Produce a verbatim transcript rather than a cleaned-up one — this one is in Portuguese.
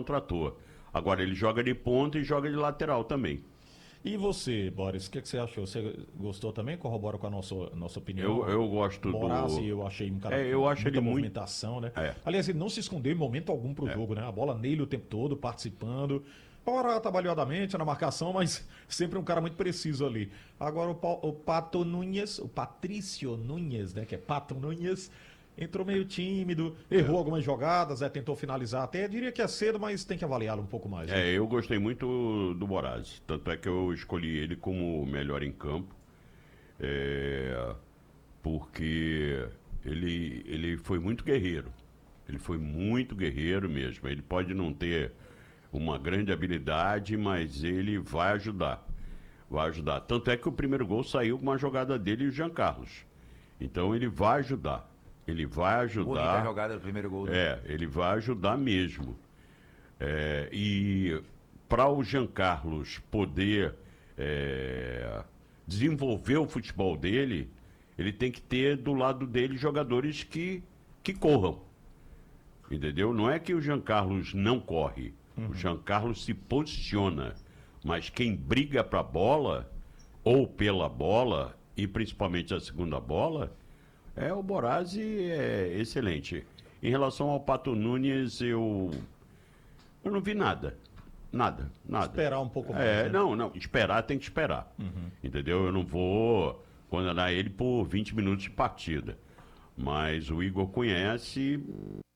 contratou. Agora ele joga de ponta e joga de lateral também. E você, Boris, o que, que você achou? Você gostou também? Corrobora com a nossa, nossa opinião? Eu, eu gosto Moraes, do... eu achei um cara É, eu com acho muita ele muito... movimentação, né? É. Aliás, ele não se escondeu em momento algum pro É. jogo, né? A bola nele o tempo todo, participando. Ora, atabalhadamente na marcação, mas sempre um cara muito preciso ali. Agora o, Pa- o Pato Nunes, o Patrício Nunes, né? Que é Pato Nunes, entrou meio tímido, errou É. algumas jogadas, né, tentou finalizar até. Eu diria que é cedo, mas tem que avaliá-lo um pouco mais. Né? É, eu gostei muito do Moraes. Tanto é que eu escolhi ele como o melhor em campo. É, porque ele, ele foi muito guerreiro. Ele foi muito guerreiro mesmo. Ele pode não ter uma grande habilidade, mas ele vai ajudar. Vai ajudar. Tanto é que o primeiro gol saiu com uma jogada dele e o Jean Carlos. Então ele vai ajudar. Ele vai Bonita a ajudar. jogada do primeiro gol. Né? É, ele vai ajudar mesmo. É, e para o Jean Carlos poder é, desenvolver o futebol dele, ele tem que ter do lado dele jogadores que, que corram. Entendeu? Não é que o Jean Carlos não corre. Uhum. O Jean Carlos se posiciona. Mas quem briga para a bola, ou pela bola, e principalmente a segunda bola, é o Borazzi, é excelente. Em relação ao Pato Nunes, eu, eu não vi nada. Nada, nada. Esperar um pouco mais. É, né? não, não. Esperar tem que esperar. Uhum. Entendeu? Eu não vou condenar ele por vinte minutos de partida. Mas o Igor conhece,